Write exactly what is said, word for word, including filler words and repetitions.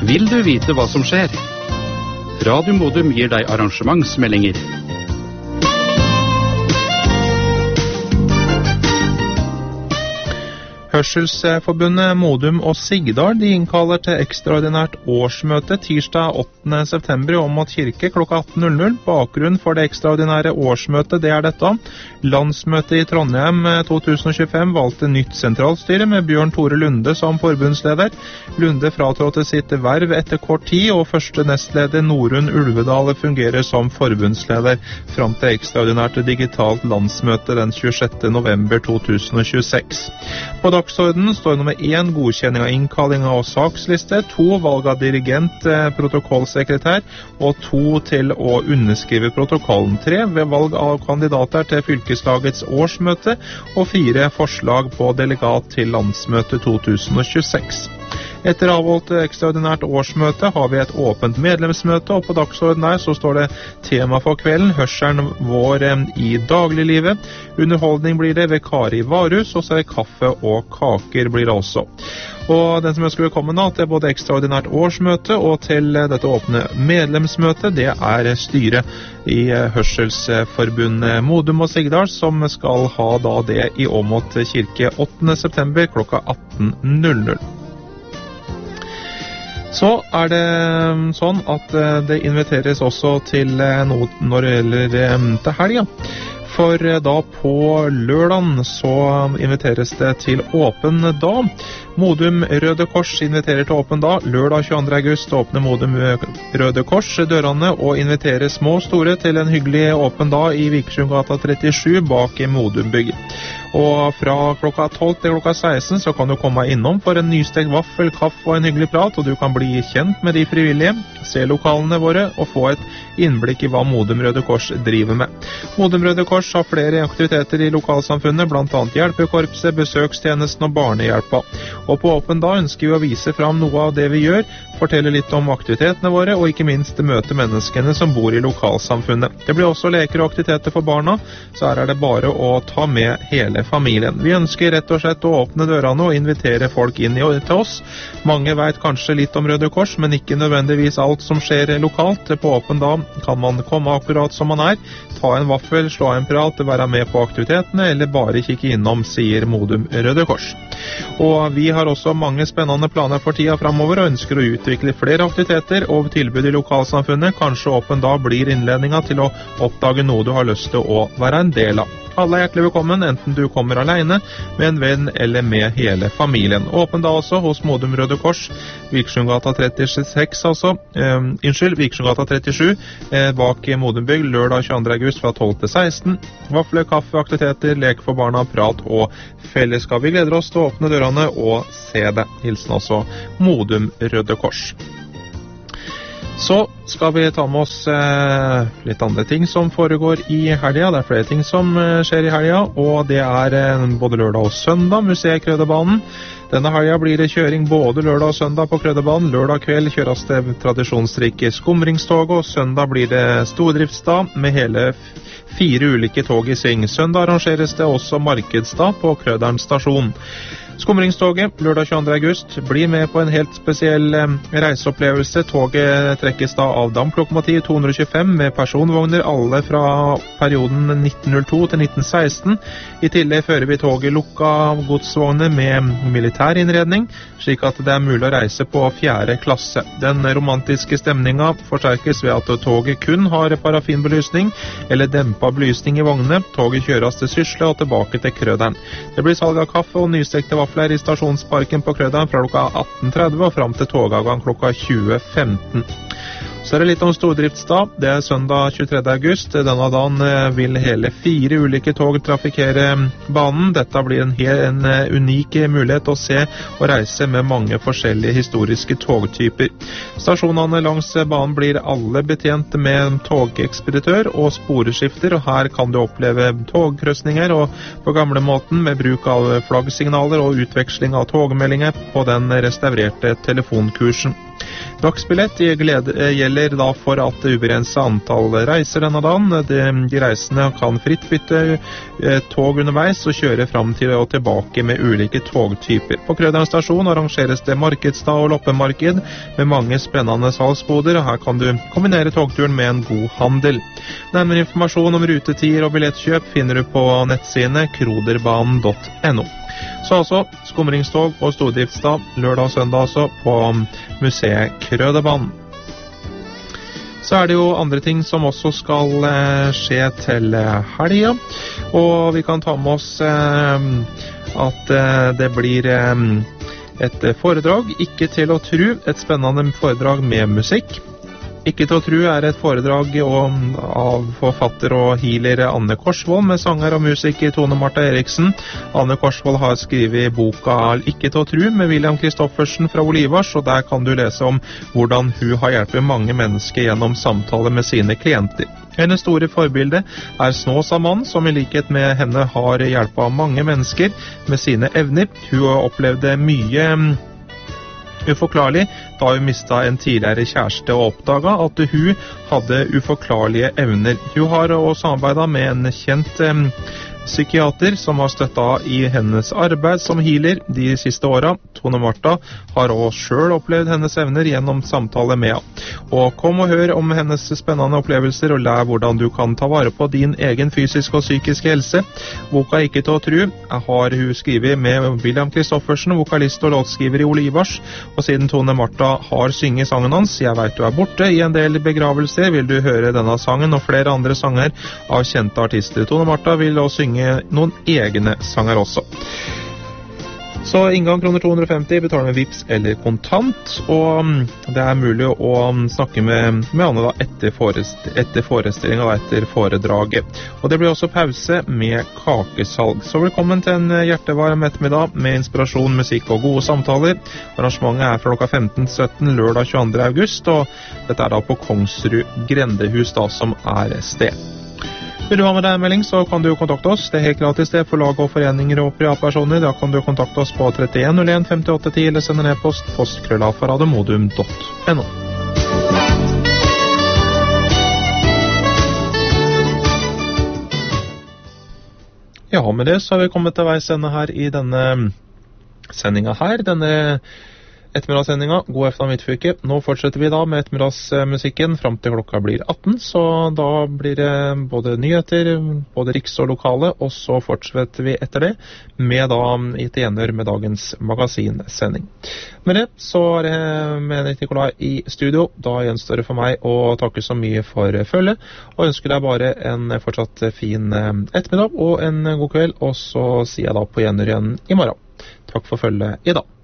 Vil du vite hva som skjer? Radio Modum gir deg arrangementsmeldinger. Hørselsforbundet Modum og Sigdal de innkaller til ekstraordinært årsmøte tirsdag åttende september i Åmot kirke klokka atten null null. Bakgrunn for det ekstraordinære årsmøtet det er dette. Landsmøtet i Trondheim to tusen og tjuefem valgte nytt sentralstyre med Bjørn Tore Lunde som forbundsleder. Lunde fratrådte sitt verv etter kort tid, og første nestleder Norunn Ulvedal fungerer som forbundsleder fram til ekstraordinært digitalt landsmøte den tjuesjette november to tusen og tjueseks. På dagsordenen står nummer én godkjenning av innkalling og saksliste, to valg av dirigent, protokollsekretær og to til å underskrive protokollen, tre ved valg av kandidater til fylkeslagets årsmøte og fire forslag på delegat til landsmøte to tusen og tjueseks. Etter avholdt ekstraordinært årsmøte har vi et åpent medlemsmøte, og på dagsordenen her så står det tema for kvelden, hørselen vår i dagliglivet. Underholdning blir det ved Kari Varus, og så er det kaffe og kaker blir det også. Og den som ønsker velkommen da, til både ekstraordinært årsmøte og til dette åpne medlemsmøte, det er styret i Hørselsforbundet Modum og Sigdal, som skal ha da det i Åmot kirke åttende september klokka atten null null. Så er det sånn at det inviteres også til noe når det gjelder til helga. For da på lørdagen så inviteres det til åpen dag. Modum Røde Kors inviterer til åpen dag. Lørdag tjueandre august åpner Modum Røde Kors dørene og inviterer små og store til en hyggelig åpen dag i Vikersundgata trettisju bak Modumbygg. Og fra klokka tolv til klokka seksten så kan du komme innom for en nystekt vaffel, kaffe og en hyggelig prat, og du kan bli kjent med de frivillige, se lokalene våre og få et innblikk i hva Modum Røde Kors driver med. Modum Røde Kors har flere aktiviteter i lokalsamfunnet, blant annet hjelpekorpset, besøkstjenesten og barnehjelpa. Og på åpen dag ønsker vi å vise fram noe av det vi gjør, fortelle litt om aktivitetene våre, og ikke minst møte menneskene som bor i lokalsamfunnet. Det blir også leker og aktiviteter for barna, så her er det bare å ta med hele familien. Vi ønsker rett og slett å åpne dørene og invitere folk inn til oss. Mange vet kanskje litt om Røde Kors, men ikke nødvendigvis alt som skjer lokalt. På åpen dag kan man komme akkurat som man er, ta en vaffel, slå en prat, være med på aktivitetene, eller bare kikke innom, sier Modum Røde Kors. Og vi har også mange spennende planer for tida fremover, og ønsker å utvikle flere aktiviteter og tilbud i lokalsamfunnet. Kanskje åpen dag blir innledninga til å oppdage noe du har lyst til å være en del av. Alle er hjertelig velkommen, enten du kommer alene, med en venn eller med hele familien. Åpen dag også hos Modum Røde Kors, Vikersundgata trettiseks altså, eh, unnskyld, Vikersundgata trettisju, eh, bak Modumbygg, lørdag tjueandre august fra tolv til seksten. Vafle, kaffe, aktiviteter, lek for barna, prat og fellesskap. Vi gleder oss til å åpne dørene og se det. Hilsen også Modum Røde Kors. Så skal vi ta med oss eh, litt andre ting som foregår i helga. Det er flere ting som eh, skjer i helga, og det er eh, både lørdag og søndag, museet Krøderbanen. Denne helga blir det kjøring både lørdag og søndag på Krøderbanen. Lørdag kveld kjøres det tradisjonsrike skumringstog, og søndag blir det stordriftsdag med hele fire ulike tog i sving. Søndag arrangeres det også markedsdag på Krøderen stasjon. Skumringstoget, lørdag tjueandre august, blir med på en helt spesiell eh, reiseopplevelse. Toget trekkes da av damplokomotiv to hundre tjuefem med personvogner, alle fra perioden nitten null to til nitten seksten. I tillegg fører vi toget lukka godsvogner med militærinnredning, slik at det er mulig å reise på fjerde klasse. Den romantiske stemninga forsterkes ved at toget kun har parafinbelysning eller dempa belysning i vognene. Toget kjøres til Sysle og tilbake til Krøderen. Det blir salg av kaffe og nystekte vafler i stasjonsparken på Krøderen fra klokka atten tretti og fram til togavgang klokka tjue femten. Så er det litt om stordriftsdag. Det er søndag tjuetredje august. Denne dagen vil hele fire ulike tog trafikkere banen. Dette blir en, en unik mulighet å se og reise med mange forskjellige historiske togtyper. Stasjonene langs banen blir alle betjent med togekspeditør og sporeskifter, og her kan du oppleve togkrøsninger og på gamle måten med bruk av flaggsignaler og utveksling av togmeldinger på den restaurerte telefonkursen. Dagsbillett gjelder da for at det ubegrenset antall reiser denne dagen. De, de reisende kan fritt bytte tog underveis og kjøre frem til og tilbake med ulike togtyper. På Krøderen stasjon arrangeres det markedsdag og loppemarked med mange spennende salgsboder, og her kan du kombinere togturen med en god handel. Nærmere informasjon om rutetider og billettkjøp finner du på nettsidene kroderbanen punktum no. Så altså, skumringstog og stordriftsdag, lørdag og søndag altså, på museet Krøderbanen. Så er det jo andre ting som også skal eh, skje til helga, og vi kan ta med oss eh, at eh, det blir eh, et foredrag, Ikke til å tru, et spennende foredrag med musikk. Ikke til å tru er et foredrag av forfatter og healer Anne Korsvold med sanger og musiker Tone Marta Eriksen. Anne Korsvold har skrivet boka Ikke til å tru med William Kristoffersen fra Olivars, og der kan du lese om hvordan hun har hjulpet mange mennesker gjennom samtaler med sine klienter. Hennes store forbilde er Snåsamann, som i likhet med henne har hjulpet mange mennesker med sine evner. Hun opplevde mye uforklarlig da hun mistet en tidligere kjæreste og oppdaget at hun hadde uforklarlige evner. Hun har også samarbeidet med en kjent eh, psykiater som har støttet i hennes arbeid som healer de siste årene. Tone Marta har også selv opplevd hennes evner gjennom samtale med henne. Og kom og hør om hennes spennende opplevelser og lær hvordan du kan ta vare på din egen fysiske og psykiske helse. Boka Ikke til å tru har hun skrivet med William Kristoffersen, vokalist og låtskriver i Olivars, og siden Tone Marta har synget sangen hans Jeg vet du er borte i en del begravelser, vil du høre denne sangen og flere andre sanger av kjente artister. Tone Marta vil også synge noen egne sanger også. Så inngang kroner to hundre og femti, betaler med Vips eller kontant, og det er mulig å snakke med, med Anne da etter, forest, etter forestillingen og etter foredraget. Og det blir også pause med kakesalg. Så velkommen til en hjertevarm ettermiddag med inspirasjon, musikk og gode samtaler. Arrangementet er fra klokka femten til sytten lørdag tjueandre august, og dette er da på Kongsrud Grendehus da som er sted. Vil du ha med deg en melding, så kan du kontakte oss. Det er helt gratis det for lag og foreninger og privatpersoner. Da kan du kontakte oss på trettien null en femtiåtte ti eller sende ned post postkrøllalfa radiomodum punktum no. Ja, med det så har vi kommet til veis ende her i denne sendinga her. Denne ettermiddagssendinga, god eftermiddag midtfylke. Nå fortsetter vi da med ettermiddagsmusikken frem til klokka blir atten, så da blir det både nyheter, både riks og lokale, og så fortsetter vi etter det med da i tjener med dagens magasinsending. Med det så er det med Nikolai i studio. Da gjenstår det for meg å takke så mye for følge, og ønsker deg bare en fortsatt fin ettermiddag og en god kveld, og så sier jeg da på gjenhør igjen i morgen. Takk for følge i dag.